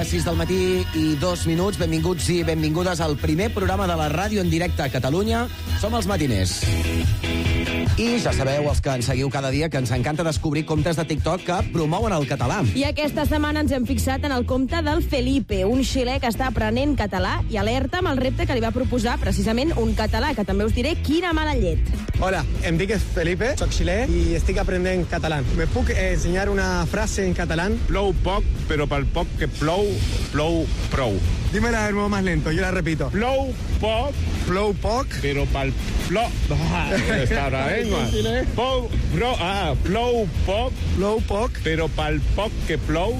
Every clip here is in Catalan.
les 6 del matí i 2 minuts. Benvinguts i benvingudes al primer programa de la ràdio en directe a Catalunya. Som els Matiners. I ja sabeu, els que ens seguiu cada dia, que ens encanta descobrir comptes de TikTok que promouen el català. I aquesta setmana ens hem fixat en el compte del Felipe, un xilè que està aprenent català i alerta amb el repte que li va proposar precisament un català, que també us diré quina mala llet. Hola, em dic Felipe, soc xilè i estic aprenent català. Me puc ensenyar una frase en catalán? Plou poc, però pel poc que plou, plou prou. Dímela de nuevo más lento, yo la repito. Plou poc, però pel plou... Està la lengua. Plou poc, però pel poc que plou...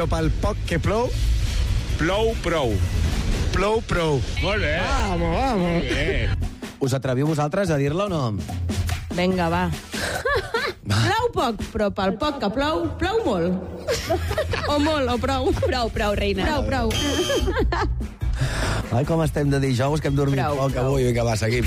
Plou prou. Plou prou. Molt bé. Vamos. Molt bé. Us atreviu vosaltres a dir-la o no? Vinga, va. Plou poc, però pel poc que plou, plou molt. O molt, o prou. Prou, reina. Prou. Ai, com estem de dijous, que hem dormit poc avui. Vinga, va, seguim.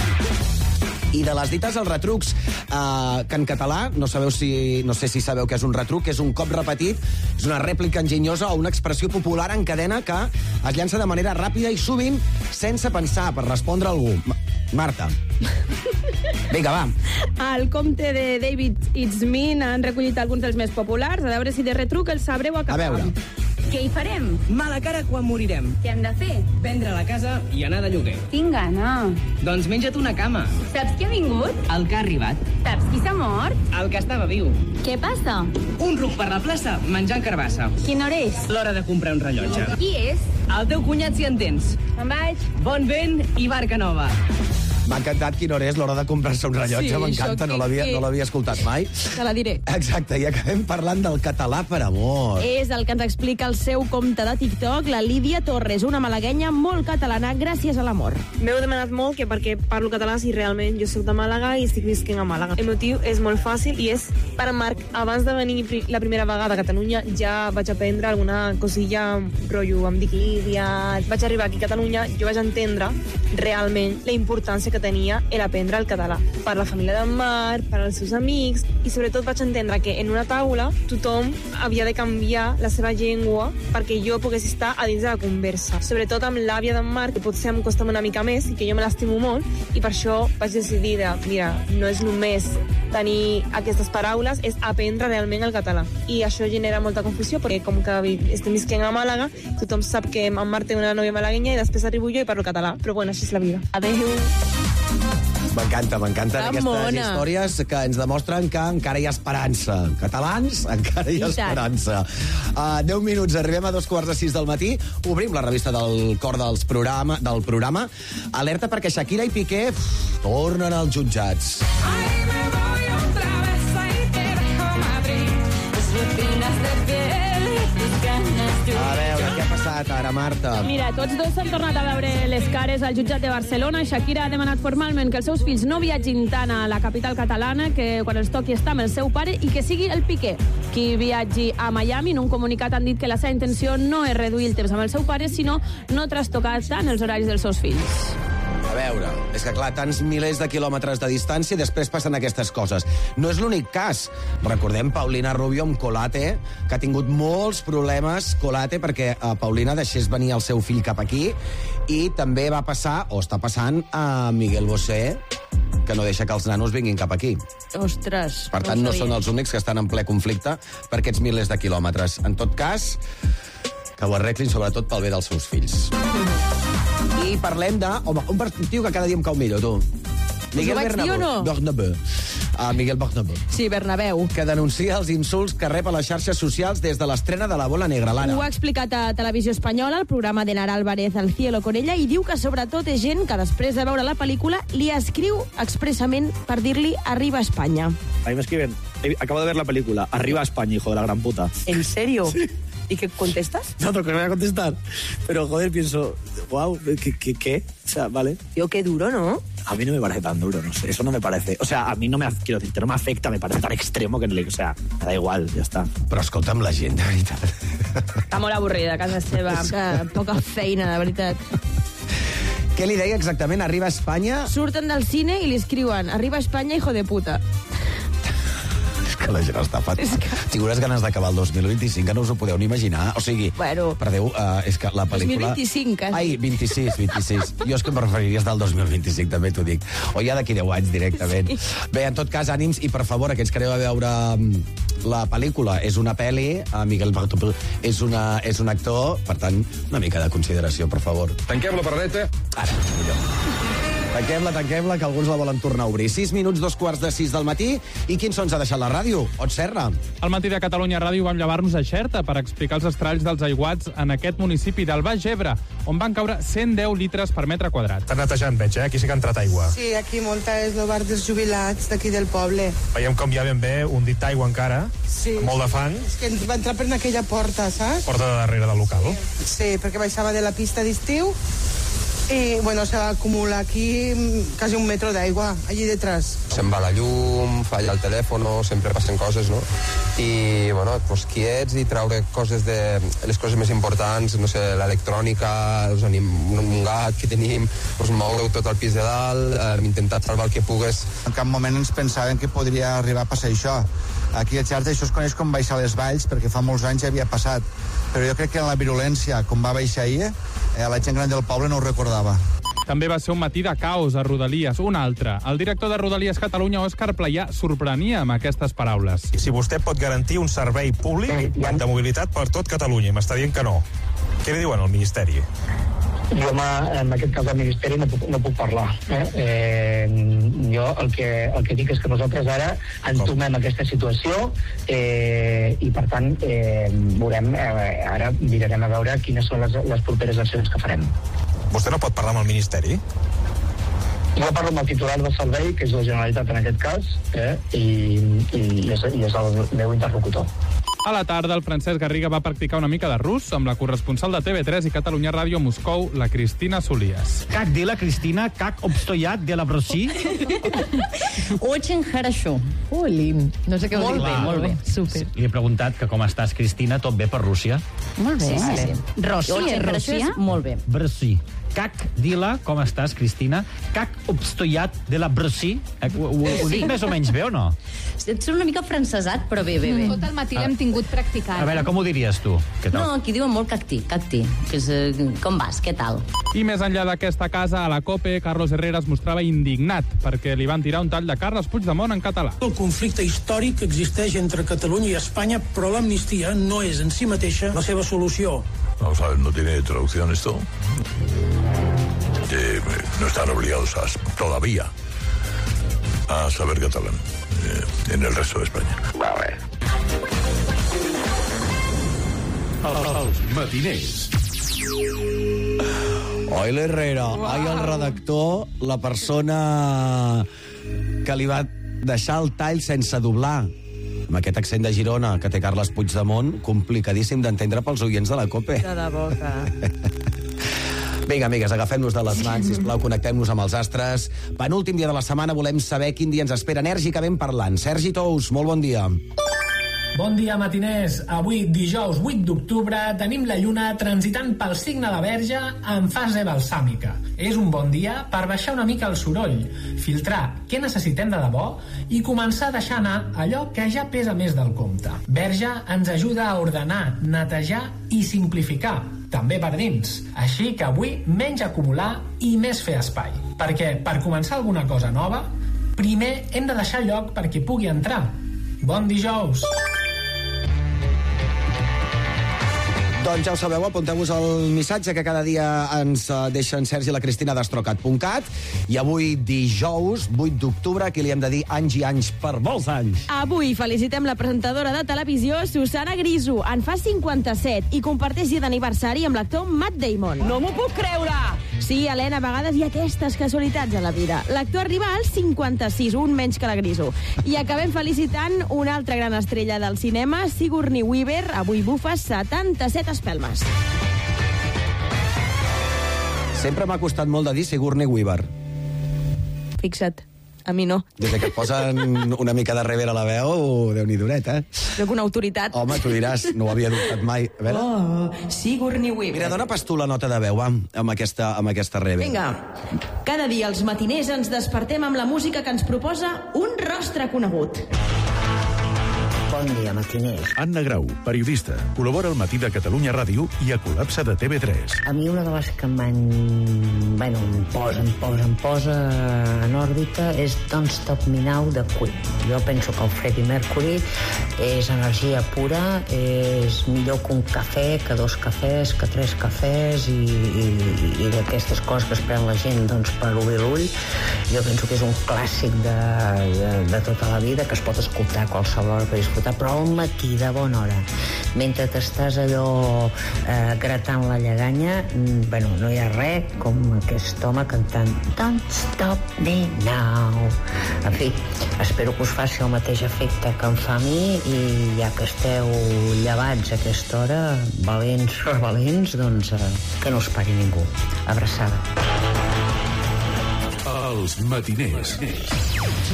I de les dites als retrucs, que en català, no sé si sabeu què és un retruc, és un cop repetit, és una rèplica enginyosa o una expressió popular en cadena que es llança de manera ràpida i sovint sense pensar per respondre a algú. Marta. Vinga, va. Al compte de David It's Me han recollit alguns dels més populars, a veure si de retruc els sabreu acabar. A veure. Què hi farem? Mala cara quan morirem. Què hem de fer? Vendre la casa i anar de lloguer. Tinc gana. Doncs menja't una cama. Saps qui ha vingut? El que ha arribat. Saps qui s'ha mort? El que estava viu. Què passa? Un ruc per la plaça menjant carbassa. Quina hora és? L'hora de comprar un rellotge. Qui és? El teu cunyat, si entens. Me'n vaig. Bon vent i barca nova. M'ha encantat quina hora és l'hora de comprar-se un rellotge. Sí, m'encanta, no l'havia escoltat mai. Te la diré. Exacte, i acabem parlant del català per amor. És el que ens explica el seu compte de TikTok, la Lídia Torres, una malaguenya molt catalana gràcies a l'amor. M'heu demanat molt que perquè parlo català si realment jo soc de Màlaga i estic visquent a Màlaga. El motiu és molt fàcil i és per Marc. Abans de venir la primera vegada a Catalunya ja vaig aprendre alguna cosilla, rotllo, em dic Lídia. Vaig arribar aquí a Catalunya, jo vaig entendre realment la importància que tenia el aprendre el català. Per la família d'en Marc, per als seus amics, i sobretot vaig entendre que en una taula tothom havia de canviar la seva llengua perquè jo pogués estar a dins de la conversa. Sobretot amb l'àvia d'en Marc, que potser em costa una mica més i que jo me l'estimo molt, i per això vaig decidir de, mira, no és només tenir aquestes paraules, és aprendre realment el català. I això genera molta confusió, perquè com que estem visquent a Màlaga, tothom sap que en Marc té una nòvia malaguenya i després arribo jo i parlo català. Però bueno, així és la vida. Adéu. M'encanten Que aquestes mona. històries que ens demostren que encara hi ha esperança. Catalans, encara hi ha I tant. esperança. 10 minuts, arribem a 2:45 del matí. Obrim la revista del cor del programa. Alerta perquè Shakira i Piqué tornen als jutjats. A veure, què ha passat ara, Marta? Mira, tots dos s'han tornat a veure les cares al jutjat de Barcelona. Shakira ha demanat formalment que els seus fills no viatgin tant a la capital catalana, que quan els toqui estar amb el seu pare, i que sigui el Piqué qui viatgi a Miami. En un comunicat han dit que la seva intenció no és reduir el temps amb el seu pare, sinó no trastocar tant els horaris dels seus fills. A veure, és que clar, tants milers de quilòmetres de distància i després passen aquestes coses. No és l'únic cas. Recordem Paulina Rubio amb Colate, que ha tingut molts problemes, Colate, perquè Paulina deixés venir el seu fill cap aquí, i també va passar, o està passant, a Miguel Bosé, que no deixa que els nanos vinguin cap aquí. Ostres. Per tant, no són els únics que estan en ple conflicte per aquests milers de quilòmetres. En tot cas, que ho arreglin sobretot pel bé dels seus fills. I parlem de... Home, un tio que cada dia em cau millor, tu. Miguel vaig dir o no? Bernabéu. Miguel Bernabéu. Sí, Bernabéu. Que denuncia els insults que rep a les xarxes socials des de l'estrena de La Bola Negra, l'Anna. Ho ha explicat a Televisió Espanyola, el programa de Nara Álvarez, Al cielo con ella, i diu que sobretot és gent que després de veure la pel·lícula li escriu expressament per dir-li arriba a Espanya. A mí me escriben, acabo de ver la película, arriba a España, hijo de la gran puta. ¿En serio? Sí. ¿Y qué contestas? No, que no voy a contestar. Pero, joder, pienso, wow, ¿qué? O sea, vale. Tío, qué duro, ¿no? A mí no me parece tan duro, no sé. Eso no me parece... O sea, a mí no me... Quiero decirte, no me afecta, me parece tan extremo que... O sea, me da igual, ya está. Però escolta'm la gent, de veritat. Està molt avorrida a casa seva. Poca feina, de veritat. Què li deia exactament? Arriba a Espanya? Surten del cine i li escriuen arriba a Espanya, hijo de puta. La gent està tinc unes ganes d'acabar el 2025 que no us ho podeu ni imaginar. O sigui, bueno, per Déu, és que la pel·lícula... 2025, quasi. Ai, 26. Jo és que em referiries del 2025, també t'ho dic. O ja d'aquí 10 anys, directament. Sí. Bé, en tot cas, ànims, i per favor, aquells que aneu a veure la pel·lícula, és una pel·li, Miguel Bartolomé és un actor, per tant, una mica de consideració, per favor. Tanquem la paradeta. Ara, millor. Tanquem-la, que alguns la volen tornar a obrir. 6 minuts, 2:45 del matí. I quin sons ha deixat la ràdio? Ot Serra. Al matí de Catalunya Ràdio vam llevar-nos a Xerta per explicar els estralls dels aiguats en aquest municipi del Baix Ebre, on van caure 110 litres per metre quadrat. Està netejant, veig, Aquí sí que ha entrat aigua. Sí, aquí molta és el bar dels jubilats d'aquí del poble. Veiem com ja ben bé un dit d'aigua encara, sí, molt de fang. És que va entrar per aquella porta, saps? Porta de darrere del local. Sí, perquè baixava de la pista d'estiu i, bueno, s'acumula aquí quasi 1 metro d'aigua, allí detrás. Se'n va la llum, falla el telèfon, sempre passen coses, no? I, bueno, pues, quiets i treure les coses més importants, no sé, l'electrònica, un gat que tenim, pues, moure tot el pis de dalt, intentar salvar el que pugues. En cap moment ens pensàvem que podria arribar a passar això. Aquí a Xerta això es coneix com baixar les valls, perquè fa molts anys ja havia passat. Però jo crec que la virulència, com va baixar ahir, la gent gran del poble no ho recordava. També va ser un matí de caos a Rodalies, un altre. El director de Rodalies Catalunya, Òscar Playà, sorprenia amb aquestes paraules. Si vostè pot garantir un servei públic de mobilitat per tot Catalunya, m'està dient que no. Què li diuen al Ministeri? Jo, en aquest cas, al Ministeri no puc parlar. Jo el que dic és que nosaltres ara entomem aquesta situació i, per tant, veurem, ara mirarem a veure quines són les properes accions que farem. Vostè no pot parlar amb el Ministeri? Jo parlo amb el titular del servei, que és la Generalitat en aquest cas, i és el meu interlocutor. A la tarda, el Francesc Garriga va practicar una mica de rus amb la corresponsal de TV3 i Catalunya Ràdio a Moscou, la Cristina Solías. Как дела, Кристина? Как обстоят дела в России? Очень хорошо. Olin. No sé què vol dir. Molt bé, super. Li he preguntat que com estàs, Cristina, tot bé per Rússia? Molt bé, sí. Rússia, molt bé. Brussi. Как дела, com estàs, Cristina? Как обстоят дела в России? Ho dic més o menys bé o no? Ets una mica francesat, però bé. Tot el matí l'hem tingut practicant. A veure, com ho diries tu? No, aquí diuen molt cacti. Que és, com vas, què tal? I més enllà d'aquesta casa, a la COPE, Carlos Herrera es mostrava indignat perquè li van tirar un tall de Carles Puigdemont en català. El conflicte històric que existeix entre Catalunya i Espanya, però l'amnistia no és en si mateixa la seva solució. Vamos a ver, ¿no tiene traducción esto? No están obligados todavía a saber catalán en el resto de España. Vale. Els matiners. Oi, l'Herrera. Ai, el redactor, la persona que li va deixar el tall sense doblar. Amb aquest accent de Girona que té Carles Puigdemont, complicadíssim d'entendre pels oients de la COPE. De debò que... Vinga, amigues, agafem-nos de les mans, sisplau, connectem-nos amb els astres. Penúltim dia de la setmana, volem saber quin dia ens espera enèrgicament parlant. Sergi Tous, molt bon dia. Bon dia, matiners. Avui, dijous 8 d'octubre, tenim la lluna transitant pel signe de Verge en fase balsàmica. És un bon dia per baixar una mica el soroll, filtrar què necessitem de debò i començar a deixar anar allò que ja pesa més del compte. Verge ens ajuda a ordenar, netejar i simplificar, també per dins. Així que avui menys acumular i més fer espai. Perquè per començar alguna cosa nova, primer hem de deixar lloc perquè pugui entrar. Bon dijous! Doncs ja ho sabeu, apunteu-vos el missatge que cada dia ens deixa en Sergi i la Cristina d'Astrocat.cat. I avui, dijous, 8 d'octubre, que li hem de dir anys i anys per molts anys. Avui felicitem la presentadora de televisió Susana Griso. En fa 57 i comparteix dia d'aniversari amb l'actor Matt Damon. No m'ho puc creure! Sí, Helena, a vegades hi ha aquestes casualitats a la vida. L'actor arriba als 56, un menys que la Griso. I acabem felicitant una altra gran estrella del cinema, Sigourney Weaver. Avui bufa 77 espelmes. Sempre m'ha costat molt de dir Sigourney Weaver. Fixa't, a mi no. Des que et posen una mica de rever a la veu, Déu-n'hi-donet, Soc una autoritat. Home, tu diràs, no ho havia dubtat mai. A veure. Oh, Sigourney Weaver. Mira, dona pas tu la nota de veu, amb aquesta rever. Vinga. Cada dia els matiners ens despertem amb la música que ens proposa un rostre conegut. Bon dia, matiners. Anna Grau, periodista, col·labora al Matí de Catalunya Ràdio i a Col·lapse de TV3. A mi una de les que em posa en òrbita és Don't Stop Me Now de Queen. Jo penso que el Freddie Mercury és energia pura, és millor que un cafè, que 2 cafès, que 3 cafès i d'aquestes coses que es pren la gent per obrir l'ull. Jo penso que és un clàssic de tota la vida, que es pot escoltar a qualsevol hora per disfrutar, però al matí de bona hora, mentre t'estàs allò gratant la lleganya, no hi ha res com aquest home cantant Don't Stop Me Now. En fi, espero que us faci el mateix efecte que em fa a mi, i ja que esteu llevats a aquesta hora, valents, doncs que no us pari ningú. Abraçada. Els matiners.